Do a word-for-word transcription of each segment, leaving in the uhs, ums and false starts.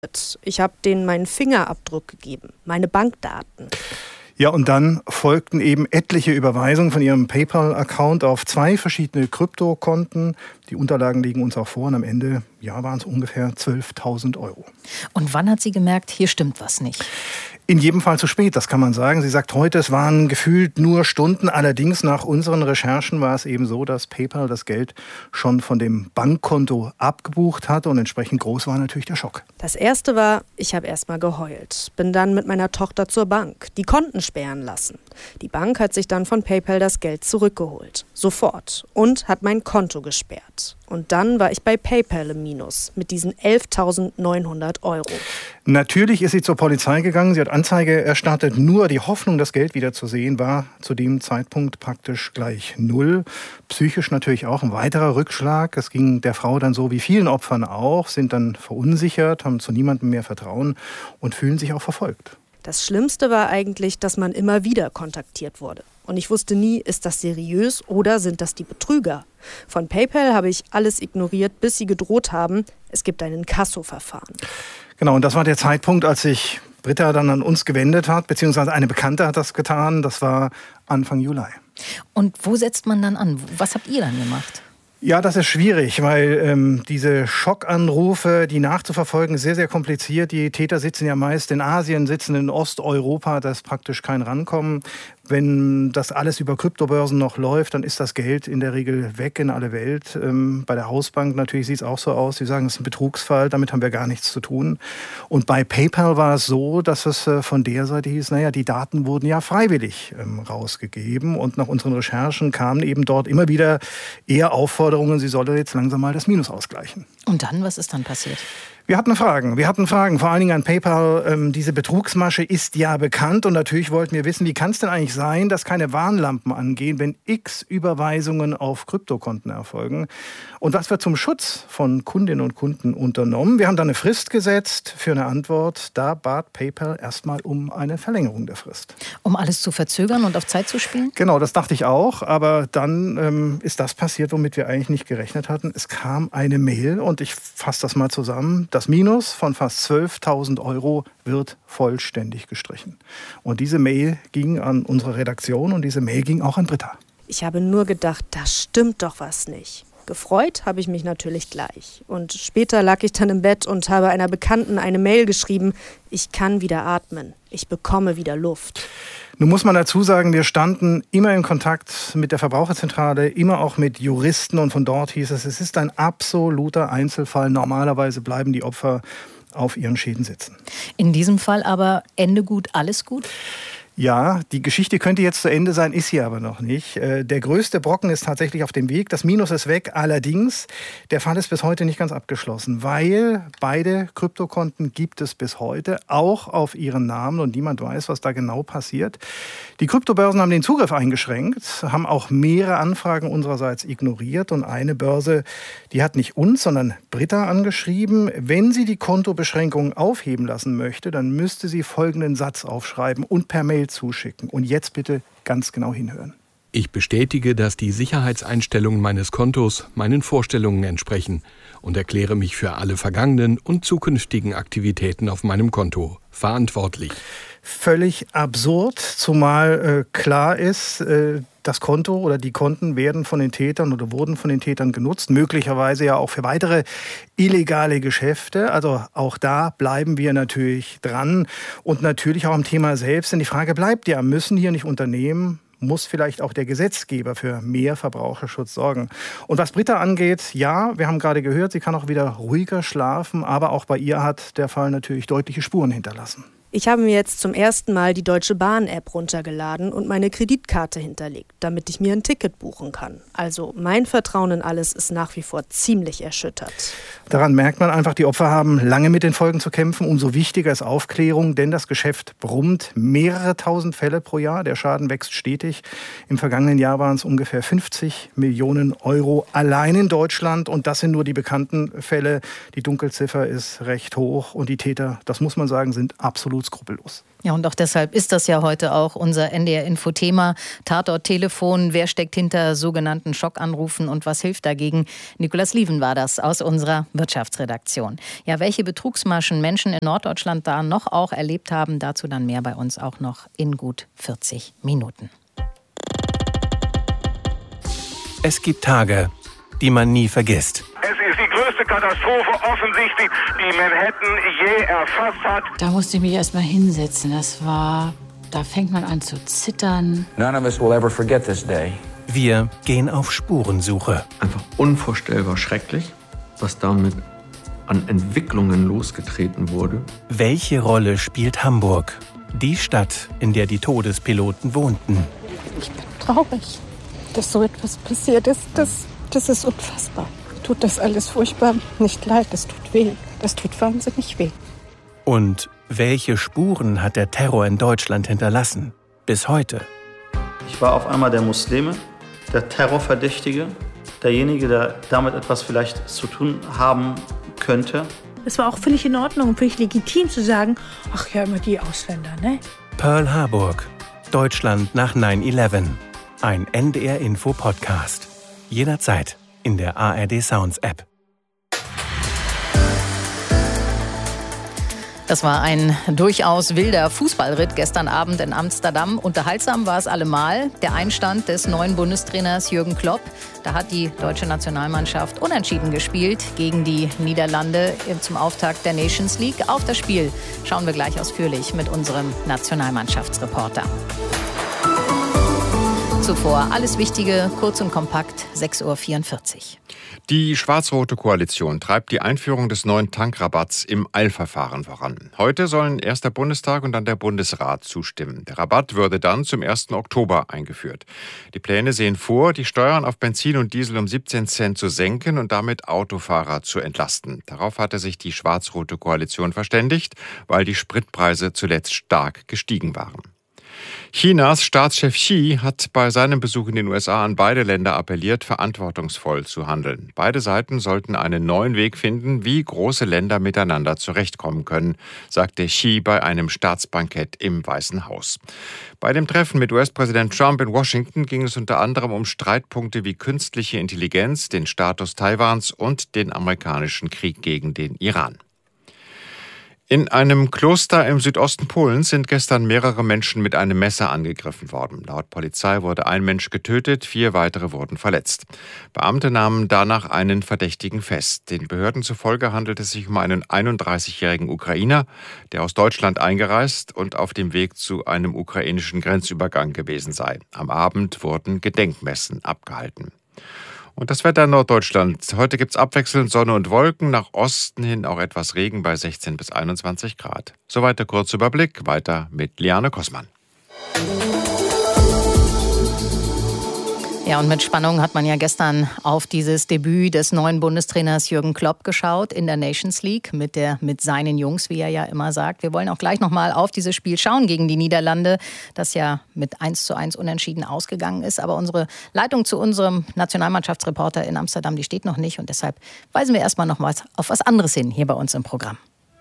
Ich habe denen meinen Fingerabdruck gegeben, meine Bankdaten. Ja, und dann folgten eben etliche Überweisungen von ihrem PayPal-Account auf zwei verschiedene Kryptokonten. Die Unterlagen liegen uns auch vor und am Ende ja, waren es ungefähr zwölftausend Euro. Und wann hat sie gemerkt, hier stimmt was nicht? In jedem Fall zu spät, das kann man sagen. Sie sagt heute, es waren gefühlt nur Stunden. Allerdings nach unseren Recherchen war es eben so, dass PayPal das Geld schon von dem Bankkonto abgebucht hat und entsprechend groß war natürlich der Schock. Das erste war, ich habe erst mal geheult. Bin dann mit meiner Tochter zur Bank, die Konten sperren lassen. Die Bank hat sich dann von PayPal das Geld zurückgeholt. Sofort. Und hat mein Konto gesperrt. Und dann war ich bei PayPal im Minus mit diesen elftausendneunhundert Euro. Natürlich ist sie zur Polizei gegangen, sie hat Anzeige erstattet. Nur die Hoffnung, das Geld wiederzusehen, war zu dem Zeitpunkt praktisch gleich null. Psychisch natürlich auch ein weiterer Rückschlag. Es ging der Frau dann so wie vielen Opfern auch, sind dann verunsichert, haben zu niemandem mehr Vertrauen und fühlen sich auch verfolgt. Das Schlimmste war eigentlich, dass man immer wieder kontaktiert wurde. Und ich wusste nie, ist das seriös oder sind das die Betrüger? Von PayPal habe ich alles ignoriert, bis sie gedroht haben, es gibt ein Inkasso-Verfahren. Genau, und das war der Zeitpunkt, als sich Britta dann an uns gewendet hat, beziehungsweise eine Bekannte hat das getan. Das war Anfang Juli. Und wo setzt man dann an? Was habt ihr dann gemacht? Ja, das ist schwierig, weil ähm, diese Schockanrufe, die nachzuverfolgen, ist sehr, sehr kompliziert. Die Täter sitzen ja meist in Asien, sitzen in Osteuropa, da ist praktisch kein Rankommen. Wenn das alles über Kryptobörsen noch läuft, dann ist das Geld in der Regel weg in alle Welt. Ähm, bei der Hausbank natürlich sieht es auch so aus. Sie sagen, es ist ein Betrugsfall, damit haben wir gar nichts zu tun. Und bei PayPal war es so, dass es äh, von der Seite hieß, naja, die Daten wurden ja freiwillig ähm, rausgegeben. Und nach unseren Recherchen kamen eben dort immer wieder eher Aufforderungen, sie solle jetzt langsam mal das Minus ausgleichen. Und dann, was ist dann passiert? Wir hatten Fragen, wir hatten Fragen, vor allen Dingen an PayPal. Ähm, diese Betrugsmasche ist ja bekannt und natürlich wollten wir wissen, wie kann es denn eigentlich sein, dass keine Warnlampen angehen, wenn x Überweisungen auf Kryptokonten erfolgen? Und was wird zum Schutz von Kundinnen und Kunden unternommen? Wir haben da eine Frist gesetzt für eine Antwort. Da bat PayPal erstmal um eine Verlängerung der Frist. Um alles zu verzögern und auf Zeit zu spielen? Genau, das dachte ich auch. Aber dann ähm, ist das passiert, womit wir eigentlich nicht gerechnet hatten. Es kam eine Mail und ich fasse das mal zusammen. Das Minus von fast zwölftausend Euro wird vollständig gestrichen. Und diese Mail ging an unsere Redaktion und diese Mail ging auch an Britta. Ich habe nur gedacht, da stimmt doch was nicht. Gefreut habe ich mich natürlich gleich. Und später lag ich dann im Bett und habe einer Bekannten eine Mail geschrieben, ich kann wieder atmen, ich bekomme wieder Luft. Nun muss man dazu sagen, wir standen immer in Kontakt mit der Verbraucherzentrale, immer auch mit Juristen und von dort hieß es, es ist ein absoluter Einzelfall. Normalerweise bleiben die Opfer auf ihren Schäden sitzen. In diesem Fall aber Ende gut, alles gut? Ja, die Geschichte könnte jetzt zu Ende sein, ist sie aber noch nicht. Der größte Brocken ist tatsächlich auf dem Weg. Das Minus ist weg. Allerdings, der Fall ist bis heute nicht ganz abgeschlossen, weil beide Kryptokonten gibt es bis heute, auch auf ihren Namen und niemand weiß, was da genau passiert. Die Kryptobörsen haben den Zugriff eingeschränkt, haben auch mehrere Anfragen unsererseits ignoriert und eine Börse, die hat nicht uns, sondern Britta angeschrieben. Wenn sie die Kontobeschränkungen aufheben lassen möchte, dann müsste sie folgenden Satz aufschreiben und per Mail zuschicken. Und jetzt bitte ganz genau hinhören. Ich bestätige, dass die Sicherheitseinstellungen meines Kontos meinen Vorstellungen entsprechen und erkläre mich für alle vergangenen und zukünftigen Aktivitäten auf meinem Konto verantwortlich. Völlig absurd, zumal äh, klar ist, äh, das Konto oder die Konten werden von den Tätern oder wurden von den Tätern genutzt, möglicherweise ja auch für weitere illegale Geschäfte. Also auch da bleiben wir natürlich dran und natürlich auch am Thema selbst. Denn die Frage bleibt ja, müssen hier nicht Unternehmen, muss vielleicht auch der Gesetzgeber für mehr Verbraucherschutz sorgen. Und was Britta angeht, ja, wir haben gerade gehört, sie kann auch wieder ruhiger schlafen, aber auch bei ihr hat der Fall natürlich deutliche Spuren hinterlassen. Ich habe mir jetzt zum ersten Mal die Deutsche Bahn-App runtergeladen und meine Kreditkarte hinterlegt, damit ich mir ein Ticket buchen kann. Also mein Vertrauen in alles ist nach wie vor ziemlich erschüttert. Daran merkt man einfach, die Opfer haben lange mit den Folgen zu kämpfen. Umso wichtiger ist Aufklärung, denn das Geschäft brummt. Mehrere tausend Fälle pro Jahr. Der Schaden wächst stetig. Im vergangenen Jahr waren es ungefähr fünfzig Millionen Euro allein in Deutschland. Und das sind nur die bekannten Fälle. Die Dunkelziffer ist recht hoch. Und die Täter, das muss man sagen, sind absolut absolut skrupellos. Ja, und auch deshalb ist das ja heute auch unser N D R-Info-Thema. Tatort-Telefon, wer steckt hinter sogenannten Schockanrufen und was hilft dagegen? Nikolaus Lieven war das aus unserer Wirtschaftsredaktion. Ja, welche Betrugsmaschen Menschen in Norddeutschland da noch auch erlebt haben, dazu dann mehr bei uns auch noch in gut vierzig Minuten. Es gibt Tage, die man nie vergisst. Es ist die größte Katastrophe offensichtlich, die Manhattan je erfasst hat. Da musste ich mich erst mal hinsetzen. Das war, da fängt man an zu zittern. None of us will ever forget this day. Wir gehen auf Spurensuche. Einfach unvorstellbar schrecklich, was damit an Entwicklungen losgetreten wurde. Welche Rolle spielt Hamburg? Die Stadt, in der die Todespiloten wohnten. Ich bin traurig, dass so etwas passiert ist. Das, das ist unfassbar. Tut das alles furchtbar nicht leid, das tut weh. Das tut wahnsinnig weh. Und welche Spuren hat der Terror in Deutschland hinterlassen? Bis heute. Ich war auf einmal der Muslime, der Terrorverdächtige, derjenige, der damit etwas vielleicht zu tun haben könnte. Es war auch völlig in Ordnung und völlig legitim zu sagen, ach ja, immer die Ausländer, ne? Pearl Harburg, Deutschland nach neun elf. Ein N D R-Info-Podcast. Jederzeit in der A R D Sounds App. Das war ein durchaus wilder Fußballritt gestern Abend in Amsterdam. Unterhaltsam war es allemal. Der Einstand des neuen Bundestrainers Jürgen Klopp. Da hat die deutsche Nationalmannschaft unentschieden gespielt gegen die Niederlande zum Auftakt der Nations League. Auf das Spiel schauen wir gleich ausführlich mit unserem Nationalmannschaftsreporter. Zuvor alles Wichtige, kurz und kompakt, sechs Uhr vierundvierzig. Die schwarz-rote Koalition treibt die Einführung des neuen Tankrabatts im Eilverfahren voran. Heute sollen erst der Bundestag und dann der Bundesrat zustimmen. Der Rabatt würde dann zum ersten Oktober eingeführt. Die Pläne sehen vor, die Steuern auf Benzin und Diesel um siebzehn Cent zu senken und damit Autofahrer zu entlasten. Darauf hatte sich die schwarz-rote Koalition verständigt, weil die Spritpreise zuletzt stark gestiegen waren. Chinas Staatschef Xi hat bei seinem Besuch in den U S A an beide Länder appelliert, verantwortungsvoll zu handeln. Beide Seiten sollten einen neuen Weg finden, wie große Länder miteinander zurechtkommen können, sagte Xi bei einem Staatsbankett im Weißen Haus. Bei dem Treffen mit U S-Präsident Trump in Washington ging es unter anderem um Streitpunkte wie künstliche Intelligenz, den Status Taiwans und den amerikanischen Krieg gegen den Iran. In einem Kloster im Südosten Polens sind gestern mehrere Menschen mit einem Messer angegriffen worden. Laut Polizei wurde ein Mensch getötet, vier weitere wurden verletzt. Beamte nahmen danach einen Verdächtigen fest. Den Behörden zufolge handelt es sich um einen einunddreißigjährigen Ukrainer, der aus Deutschland eingereist und auf dem Weg zu einem ukrainischen Grenzübergang gewesen sei. Am Abend wurden Gedenkmessen abgehalten. Und das Wetter in Norddeutschland. Heute gibt es abwechselnd Sonne und Wolken, nach Osten hin auch etwas Regen bei sechzehn bis einundzwanzig Grad. Soweit der kurze Überblick, weiter mit Liane Kossmann. Ja, und mit Spannung hat man ja gestern auf dieses Debüt des neuen Bundestrainers Jürgen Klopp geschaut in der Nations League mit der mit seinen Jungs, wie er ja immer sagt. Wir wollen auch gleich nochmal auf dieses Spiel schauen gegen die Niederlande, das ja mit eins zu eins unentschieden ausgegangen ist. Aber unsere Leitung zu unserem Nationalmannschaftsreporter in Amsterdam, die steht noch nicht. Und deshalb weisen wir erstmal noch was auf was anderes hin hier bei uns im Programm.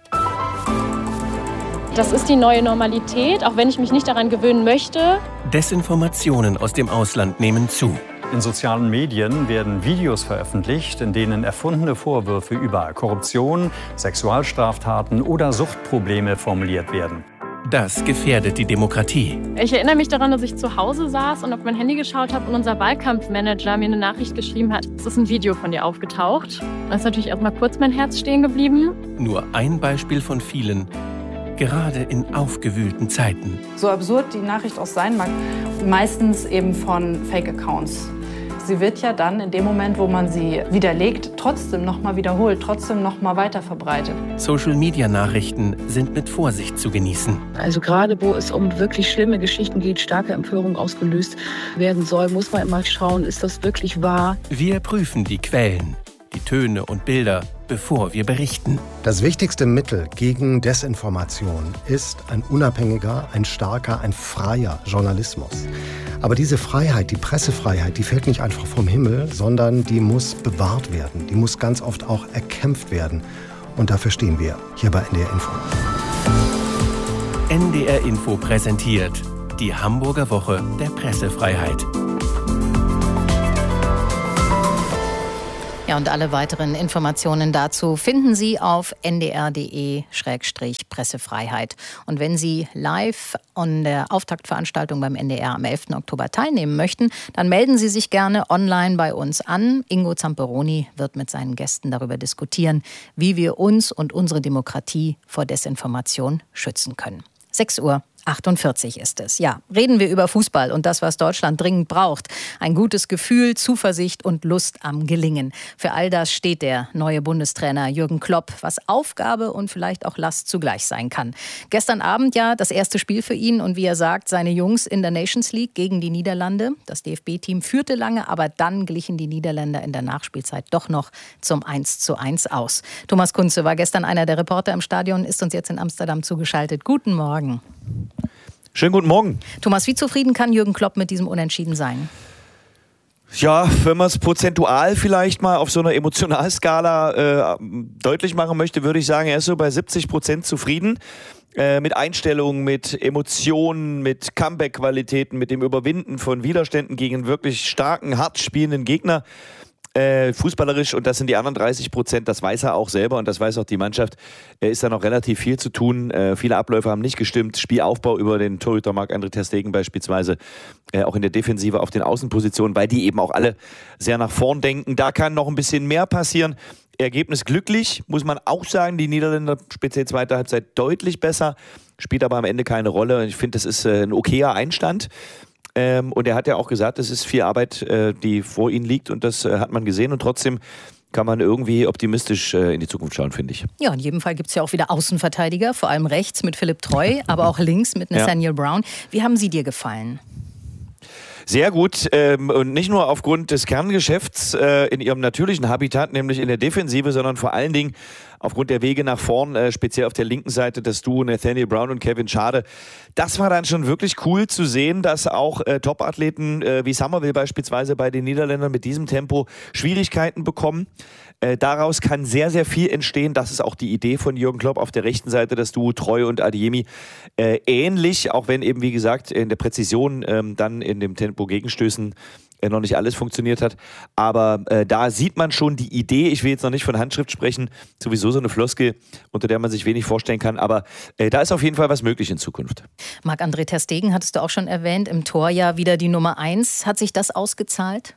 Das ist die neue Normalität, auch wenn ich mich nicht daran gewöhnen möchte. Desinformationen aus dem Ausland nehmen zu. In sozialen Medien werden Videos veröffentlicht, in denen erfundene Vorwürfe über Korruption, Sexualstraftaten oder Suchtprobleme formuliert werden. Das gefährdet die Demokratie. Ich erinnere mich daran, dass ich zu Hause saß und auf mein Handy geschaut habe und unser Wahlkampfmanager mir eine Nachricht geschrieben hat. Es ist ein Video von dir aufgetaucht. Da ist natürlich erst mal kurz mein Herz stehen geblieben. Nur ein Beispiel von vielen. Gerade in aufgewühlten Zeiten. So absurd die Nachricht auch sein mag, meistens eben von Fake-Accounts. Sie wird ja dann in dem Moment, wo man sie widerlegt, trotzdem nochmal wiederholt, trotzdem nochmal weiter verbreitet. Social-Media-Nachrichten sind mit Vorsicht zu genießen. Also gerade wo es um wirklich schlimme Geschichten geht, starke Empörung ausgelöst werden soll, muss man immer schauen, ist das wirklich wahr? Wir prüfen die Quellen, die Töne und Bilder, bevor wir berichten. Das wichtigste Mittel gegen Desinformation ist ein unabhängiger, ein starker, ein freier Journalismus. Aber diese Freiheit, die Pressefreiheit, die fällt nicht einfach vom Himmel, sondern die muss bewahrt werden. Die muss ganz oft auch erkämpft werden. Und dafür stehen wir hier bei N D R Info. N D R Info präsentiert die Hamburger Woche der Pressefreiheit. Ja, und alle weiteren Informationen dazu finden Sie auf n d r punkt d e Schrägstrich Pressefreiheit. Und wenn Sie live an der Auftaktveranstaltung beim N D R am elften Oktober teilnehmen möchten, dann melden Sie sich gerne online bei uns an. Ingo Zamperoni wird mit seinen Gästen darüber diskutieren, wie wir uns und unsere Demokratie vor Desinformation schützen können. sechs Uhr achtundvierzig ist es. Ja, reden wir über Fußball und das, was Deutschland dringend braucht. Ein gutes Gefühl, Zuversicht und Lust am Gelingen. Für all das steht der neue Bundestrainer Jürgen Klopp, was Aufgabe und vielleicht auch Last zugleich sein kann. Gestern Abend ja das erste Spiel für ihn und wie er sagt, seine Jungs in der Nations League gegen die Niederlande. Das D F B-Team führte lange, aber dann glichen die Niederländer in der Nachspielzeit doch noch zum eins zu eins aus. Thomas Kunze war gestern einer der Reporter im Stadion, ist uns jetzt in Amsterdam zugeschaltet. Guten Morgen. Schönen guten Morgen. Thomas, wie zufrieden kann Jürgen Klopp mit diesem Unentschieden sein? Ja, wenn man es prozentual vielleicht mal auf so einer Emotionalskala äh, deutlich machen möchte, würde ich sagen, er ist so bei siebzig Prozent zufrieden. Äh, mit Einstellungen, mit Emotionen, mit Comeback-Qualitäten, mit dem Überwinden von Widerständen gegen wirklich starken, hart spielenden Gegner. Äh, fußballerisch, und das sind die anderen dreißig Prozent, das weiß er auch selber und das weiß auch die Mannschaft, äh, ist da noch relativ viel zu tun. Äh, viele Abläufe haben nicht gestimmt. Spielaufbau über den Torhüter Marc-André ter Stegen beispielsweise, äh, auch in der Defensive auf den Außenpositionen, weil die eben auch alle sehr nach vorn denken. Da kann noch ein bisschen mehr passieren. Ergebnis glücklich, muss man auch sagen. Die Niederländer, speziell zweite Halbzeit, deutlich besser, spielt aber am Ende keine Rolle. Ich finde, das ist äh, ein okayer Einstand. Ähm, und er hat ja auch gesagt, es ist viel Arbeit, äh, die vor ihnen liegt, und das äh, hat man gesehen, und trotzdem kann man irgendwie optimistisch äh, in die Zukunft schauen, finde ich. Ja, in jedem Fall gibt es ja auch wieder Außenverteidiger, vor allem rechts mit Philipp Treu, aber auch links mit Nathaniel ja. Brown. Wie haben sie dir gefallen? Sehr gut, ähm, und nicht nur aufgrund des Kerngeschäfts äh, in ihrem natürlichen Habitat, nämlich in der Defensive, sondern vor allen Dingen aufgrund der Wege nach vorn, äh, speziell auf der linken Seite, das Duo Nathaniel Brown und Kevin Schade. Das war dann schon wirklich cool zu sehen, dass auch äh, Top-Athleten äh, wie Summerville beispielsweise bei den Niederländern mit diesem Tempo Schwierigkeiten bekommen. Äh, daraus kann sehr, sehr viel entstehen. Das ist auch die Idee von Jürgen Klopp auf der rechten Seite, das Duo Treu und Adeyemi. Äh, ähnlich, auch wenn eben, wie gesagt, in der Präzision ähm, dann in dem Tempo Gegenstößen äh, noch nicht alles funktioniert hat. Aber äh, da sieht man schon die Idee. Ich will jetzt noch nicht von Handschrift sprechen. Sowieso so eine Floskel, unter der man sich wenig vorstellen kann. Aber äh, da ist auf jeden Fall was möglich in Zukunft. Marc-André ter Stegen hattest du auch schon erwähnt. Im Tor ja wieder die Nummer eins. Hat sich das ausgezahlt?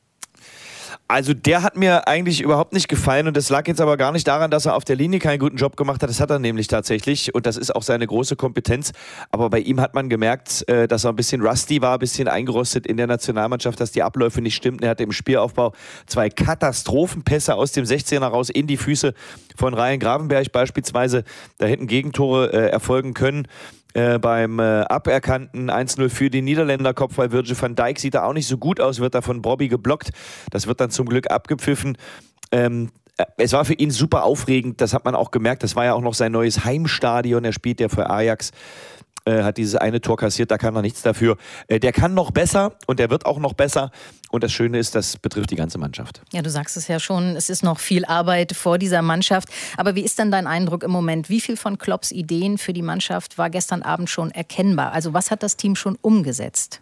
Also der hat mir eigentlich überhaupt nicht gefallen, und das lag jetzt aber gar nicht daran, dass er auf der Linie keinen guten Job gemacht hat. Das hat er nämlich tatsächlich, und das ist auch seine große Kompetenz. Aber bei ihm hat man gemerkt, dass er ein bisschen rusty war, ein bisschen eingerostet in der Nationalmannschaft, dass die Abläufe nicht stimmten. Er hatte im Spielaufbau zwei Katastrophenpässe aus dem sechzehner raus in die Füße von Ryan Gravenberch beispielsweise. Da hätten Gegentore äh, erfolgen können. Äh, beim äh, aberkannten eins null für die Niederländer Kopfball Virgil van Dijk sieht er auch nicht so gut aus, wird da von Bobby geblockt. Das wird dann zum Glück abgepfiffen. Ähm, es war für ihn super aufregend, das hat man auch gemerkt. Das war ja auch noch sein neues Heimstadion. Er spielt ja für Ajax, äh, hat dieses eine Tor kassiert, da kann er nichts dafür. Äh, der kann noch besser, und der wird auch noch besser. Und das Schöne ist, das betrifft die ganze Mannschaft. Ja, du sagst es ja schon, es ist noch viel Arbeit vor dieser Mannschaft. Aber wie ist denn dein Eindruck im Moment? Wie viel von Klopps Ideen für die Mannschaft war gestern Abend schon erkennbar? Also was hat das Team schon umgesetzt?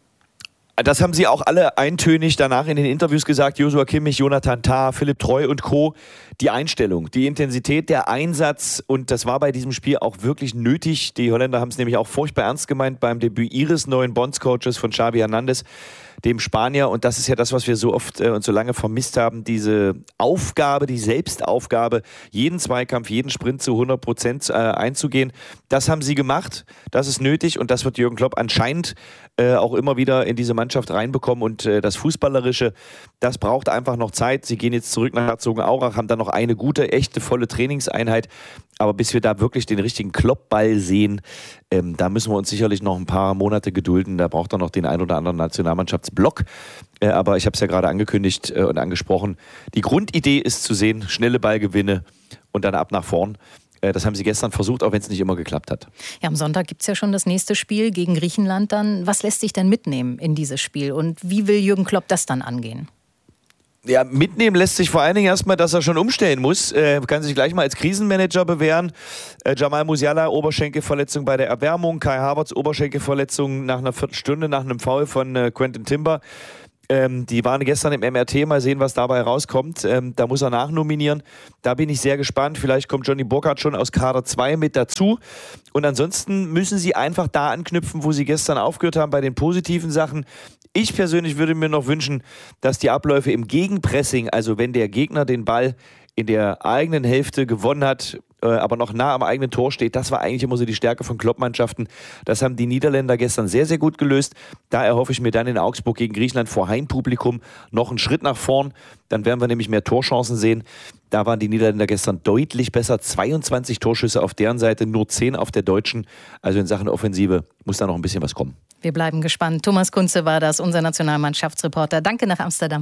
Das haben sie auch alle eintönig danach in den Interviews gesagt. Joshua Kimmich, Jonathan Tah, Philipp Treu und Co. Die Einstellung, die Intensität, der Einsatz, und das war bei diesem Spiel auch wirklich nötig. Die Holländer haben es nämlich auch furchtbar ernst gemeint beim Debüt ihres neuen Bondscoaches von Xavi Hernandez, dem Spanier. Und das ist ja das, was wir so oft äh, und so lange vermisst haben, diese Aufgabe, die Selbstaufgabe, jeden Zweikampf, jeden Sprint zu hundert Prozent äh, einzugehen. Das haben sie gemacht, das ist nötig, und das wird Jürgen Klopp anscheinend äh, auch immer wieder in diese Mannschaft reinbekommen. Und äh, das Fußballerische, das braucht einfach noch Zeit. Sie gehen jetzt zurück nach Herzogenaurach, haben dann noch eine gute, echte, volle Trainingseinheit. Aber bis wir da wirklich den richtigen Kloppball sehen, ähm, da müssen wir uns sicherlich noch ein paar Monate gedulden. Da braucht er noch den ein oder anderen Nationalmannschaftsblock. Äh, aber ich habe es ja gerade angekündigt äh, und angesprochen. Die Grundidee ist zu sehen, schnelle Ballgewinne und dann ab nach vorn. Äh, das haben sie gestern versucht, auch wenn es nicht immer geklappt hat. Ja, am Sonntag gibt es ja schon das nächste Spiel gegen Griechenland dann. Was lässt sich denn mitnehmen in dieses Spiel? Und wie will Jürgen Klopp das dann angehen? Ja, mitnehmen lässt sich vor allen Dingen erstmal, dass er schon umstellen muss. Äh, kann sich gleich mal als Krisenmanager bewähren. Äh, Jamal Musiala, Oberschenkelverletzung bei der Erwärmung. Kai Havertz, Oberschenkelverletzung nach einer Viertelstunde, nach einem Foul von äh, Quentin Timber. Ähm, die waren gestern im M R T, mal sehen, was dabei rauskommt. Ähm, da muss er nachnominieren. Da bin ich sehr gespannt. Vielleicht kommt Johnny Burkhardt schon aus Kader zwei mit dazu. Und ansonsten müssen sie einfach da anknüpfen, wo sie gestern aufgehört haben, bei den positiven Sachen. Ich persönlich würde mir noch wünschen, dass die Abläufe im Gegenpressing, also wenn der Gegner den Ball in der eigenen Hälfte gewonnen hat, äh, aber noch nah am eigenen Tor steht, das war eigentlich immer so die Stärke von Klopp-Mannschaften. Das haben die Niederländer gestern sehr, sehr gut gelöst. Da erhoffe ich mir dann in Augsburg gegen Griechenland vor Heimpublikum noch einen Schritt nach vorn. Dann werden wir nämlich mehr Torchancen sehen. Da waren die Niederländer gestern deutlich besser. zweiundzwanzig Torschüsse auf deren Seite, nur zehn auf der deutschen. Also in Sachen Offensive muss da noch ein bisschen was kommen. Wir bleiben gespannt. Thomas Kunze war das, unser Nationalmannschaftsreporter. Danke nach Amsterdam.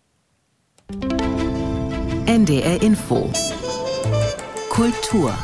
N D R Info. Kultur.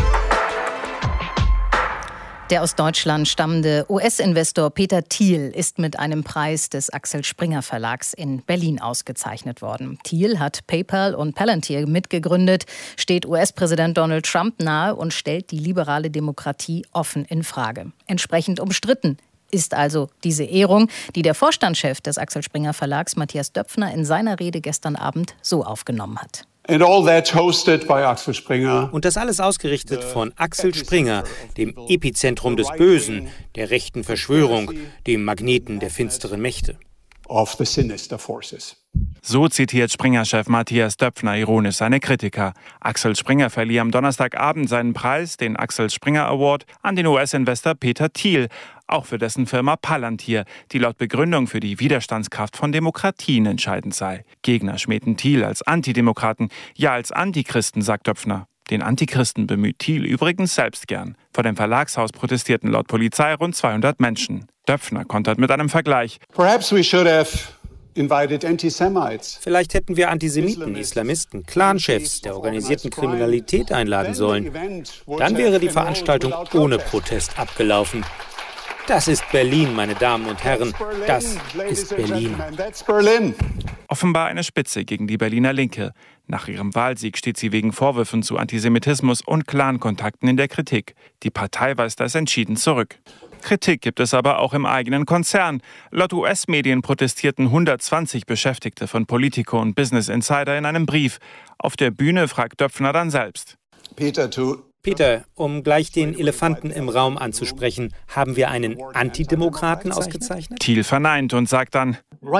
Der aus Deutschland stammende U S-Investor Peter Thiel ist mit einem Preis des Axel Springer Verlags in Berlin ausgezeichnet worden. Thiel hat PayPal und Palantir mitgegründet, steht U S-Präsident Donald Trump nahe und stellt die liberale Demokratie offen in Frage. Entsprechend umstritten ist also diese Ehrung, die der Vorstandschef des Axel Springer Verlags, Matthias Döpfner, in seiner Rede gestern Abend so aufgenommen hat. And all that hosted by Axel Springer. Und das alles ausgerichtet von Axel Springer, dem Epizentrum des Bösen, der rechten Verschwörung, dem Magneten der finsteren Mächte. Of the sinister forces. So zitiert Springer-Chef Matthias Döpfner ironisch seine Kritiker. Axel Springer verlieh am Donnerstagabend seinen Preis, den Axel Springer Award, an den U S-Investor Peter Thiel, auch für dessen Firma Palantir, die laut Begründung für die Widerstandskraft von Demokratien entscheidend sei. Gegner schmähten Thiel als Antidemokraten, ja als Antichristen, sagt Döpfner. Den Antichristen bemüht Thiel übrigens selbst gern. Vor dem Verlagshaus protestierten laut Polizei rund zweihundert Menschen. Döpfner kontert mit einem Vergleich. Perhaps we should have invited anti-Semites. Vielleicht hätten wir Antisemiten, Islamisten, Clanchefs der organisierten Kriminalität einladen sollen. Dann wäre die Veranstaltung ohne Protest abgelaufen. Das ist Berlin, meine Damen und Herren. Das ist Berlin. Offenbar eine Spitze gegen die Berliner Linke. Nach ihrem Wahlsieg steht sie wegen Vorwürfen zu Antisemitismus und Clankontakten in der Kritik. Die Partei weist das entschieden zurück. Kritik gibt es aber auch im eigenen Konzern. Laut U S-Medien protestierten hundertzwanzig Beschäftigte von Politico und Business Insider in einem Brief. Auf der Bühne fragt Döpfner dann selbst. Peter, to Peter, um gleich den Elefanten im Raum anzusprechen, haben wir einen Antidemokraten ausgezeichnet? Thiel verneint und sagt dann: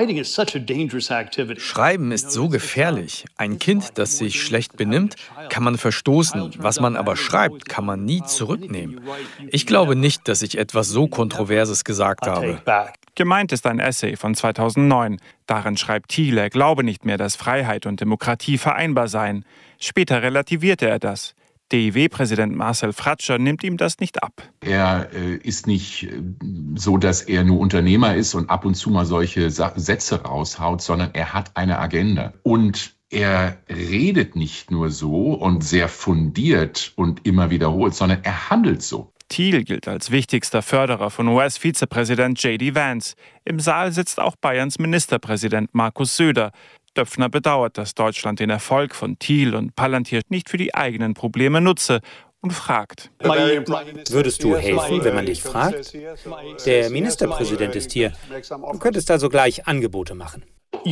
Schreiben ist so gefährlich. Ein Kind, das sich schlecht benimmt, kann man verstoßen. Was man aber schreibt, kann man nie zurücknehmen. Ich glaube nicht, dass ich etwas so Kontroverses gesagt habe. Gemeint ist ein Essay von zweitausendneun. Darin schreibt Thiel, er glaube nicht mehr, dass Freiheit und Demokratie vereinbar seien. Später relativierte er das. D I W-Präsident Marcel Fratscher nimmt ihm das nicht ab. Er äh, ist nicht äh, so, dass er nur Unternehmer ist und ab und zu mal solche Sa- Sätze raushaut, sondern er hat eine Agenda. Und er redet nicht nur so und sehr fundiert und immer wiederholt, sondern er handelt so. Thiel gilt als wichtigster Förderer von U S-Vizepräsident J D Vance. Im Saal sitzt auch Bayerns Ministerpräsident Markus Söder. Döpfner bedauert, dass Deutschland den Erfolg von Thiel und Palantir nicht für die eigenen Probleme nutze und fragt. Würdest du helfen, wenn man dich fragt? Der Ministerpräsident ist hier. Du könntest also gleich Angebote machen.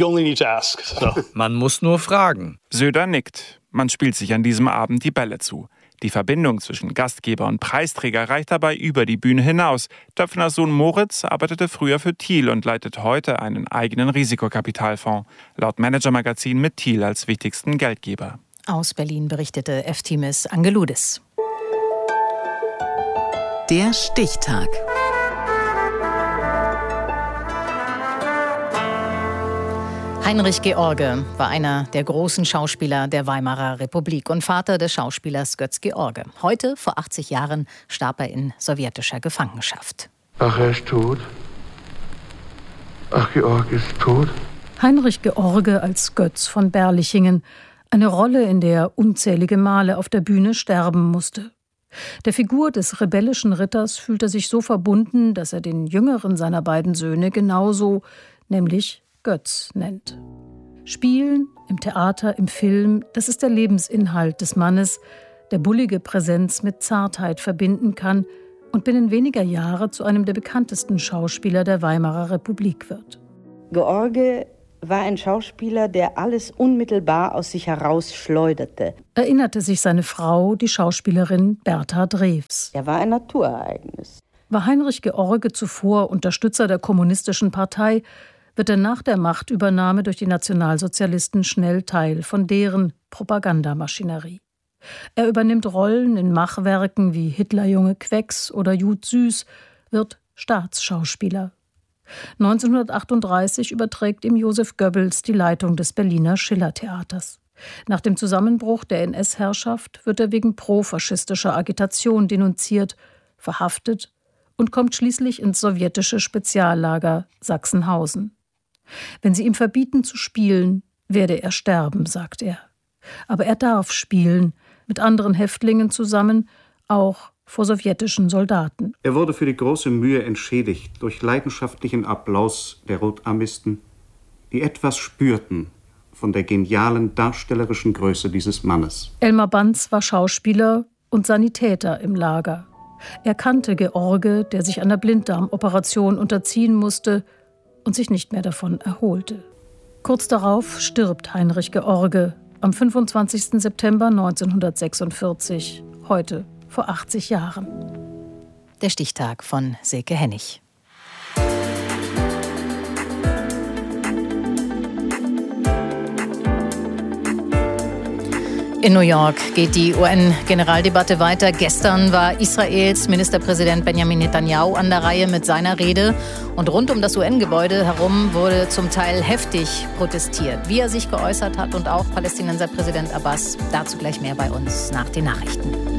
Man muss nur fragen. Söder nickt. Man spielt sich an diesem Abend die Bälle zu. Die Verbindung zwischen Gastgeber und Preisträger reicht dabei über die Bühne hinaus. Döpfners Sohn Moritz arbeitete früher für Thiel und leitet heute einen eigenen Risikokapitalfonds. Laut Manager-Magazin mit Thiel als wichtigsten Geldgeber. Aus Berlin berichtete Eftimis Angeloudis. Der Stichtag. Heinrich George war einer der großen Schauspieler der Weimarer Republik und Vater des Schauspielers Götz George. Heute, vor achtzig Jahren, starb er in sowjetischer Gefangenschaft. Ach, er ist tot. Ach, George ist tot. Heinrich George als Götz von Berlichingen. Eine Rolle, in der er unzählige Male auf der Bühne sterben musste. Der Figur des rebellischen Ritters fühlt er sich so verbunden, dass er den jüngeren seiner beiden Söhne genauso, nämlich Götz nennt. Spielen, im Theater, im Film, das ist der Lebensinhalt des Mannes, der bullige Präsenz mit Zartheit verbinden kann und binnen weniger Jahre zu einem der bekanntesten Schauspieler der Weimarer Republik wird. George war ein Schauspieler, der alles unmittelbar aus sich herausschleuderte. Erinnerte sich seine Frau, die Schauspielerin Bertha Drews. Er war ein Naturereignis. War Heinrich George zuvor Unterstützer der Kommunistischen Partei, wird er nach der Machtübernahme durch die Nationalsozialisten schnell Teil von deren Propagandamaschinerie. Er übernimmt Rollen in Machwerken wie Hitlerjunge Quecks oder Jud Süß, wird Staatsschauspieler. neunzehnhundertachtunddreißig überträgt ihm Josef Goebbels die Leitung des Berliner Schillertheaters. Nach dem Zusammenbruch der N S-Herrschaft wird er wegen profaschistischer Agitation denunziert, verhaftet und kommt schließlich ins sowjetische Speziallager Sachsenhausen. Wenn sie ihm verbieten zu spielen, werde er sterben, sagt er. Aber er darf spielen, mit anderen Häftlingen zusammen, auch vor sowjetischen Soldaten. Er wurde für die große Mühe entschädigt durch leidenschaftlichen Applaus der Rotarmisten, die etwas spürten von der genialen darstellerischen Größe dieses Mannes. Elmar Banz war Schauspieler und Sanitäter im Lager. Er kannte George, der sich einer Blinddarmoperation unterziehen musste und sich nicht mehr davon erholte. Kurz darauf stirbt Heinrich George am fünfundzwanzigsten September neunzehnhundertsechsundvierzig, heute vor achtzig Jahren. Der Stichtag von Silke Hennig. In New York geht die U N-Generaldebatte weiter. Gestern war Israels Ministerpräsident Benjamin Netanyahu an der Reihe mit seiner Rede. Und rund um das U N-Gebäude herum wurde zum Teil heftig protestiert. Wie er sich geäußert hat und auch Palästinenser Präsident Abbas. Dazu gleich mehr bei uns nach den Nachrichten.